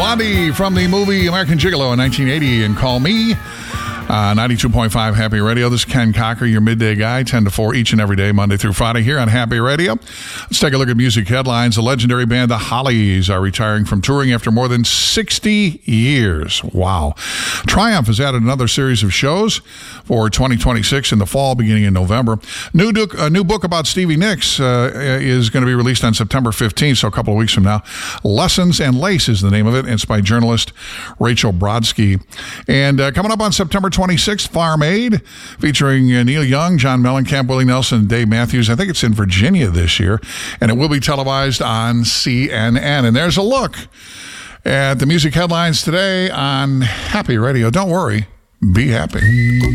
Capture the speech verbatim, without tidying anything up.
Blondie from the movie American Gigolo in nineteen eighty and Call Me. Uh, ninety-two point five Happy Radio. This is Ken Cocker, your midday guy, ten to four each and every day, Monday through Friday here on Happy Radio. Let's take a look at music headlines. The legendary band The Hollies are retiring from touring after more than sixty years. Wow. Triumph has added another series of shows for twenty twenty-six in the fall, beginning in November. New, do- a new book about Stevie Nicks uh, is going to be released on September fifteenth, so a couple of weeks from now. Lessons and Lace is the name of it. It's by journalist Rachel Brodsky. And uh, coming up on September twenty-sixth, Farm Aid, featuring uh, Neil Young, John Mellencamp, Willie Nelson, and Dave Matthews. I think it's in Virginia this year, and it will be televised on C N N. And there's a look at the music headlines today on Happy Radio. Don't worry, be happy.